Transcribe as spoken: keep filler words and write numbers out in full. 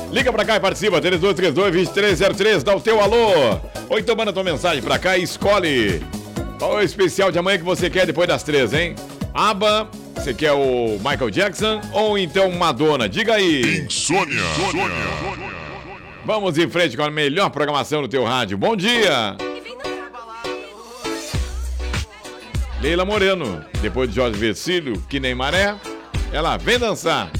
Liga pra cá e participa, três dois três dois, dois três zero três, dá o teu alô. Ou então manda tua mensagem pra cá e escolhe qual é o especial de amanhã que você quer depois das três, hein? ABBA, você quer o Michael Jackson ou então Madonna? Diga aí. Insônia. Vamos em frente com a melhor programação no teu rádio. Bom dia. Leila Moreno, depois de Jorge Vecílio, que nem maré, ela vem dançar.